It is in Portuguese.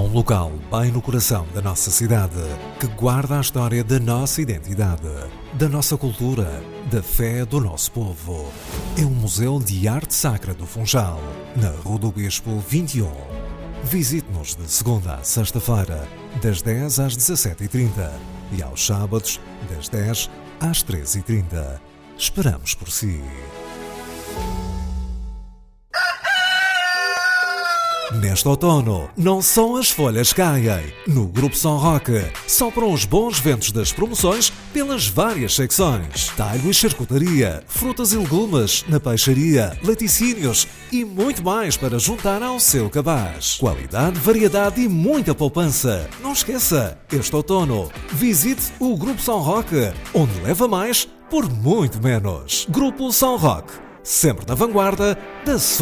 um local bem no coração da nossa cidade, que guarda a história da nossa identidade, da nossa cultura, da fé do nosso povo. É um museu de arte sacra do Funchal, na Rua do Bispo 21. Visite-nos de segunda a sexta-feira, das 10 às 17h30 e aos sábados, das 10 às 13h30. Esperamos por si. Neste outono, não só as folhas caem. No Grupo São Roque, sopram os bons ventos das promoções pelas várias secções. Talho e charcutaria, frutas e legumes, na peixaria, laticínios e muito mais para juntar ao seu cabaz. Qualidade, variedade e muita poupança. Não esqueça, este outono, visite o Grupo São Roque, onde leva mais por muito menos. Grupo São Roque, sempre na vanguarda da sua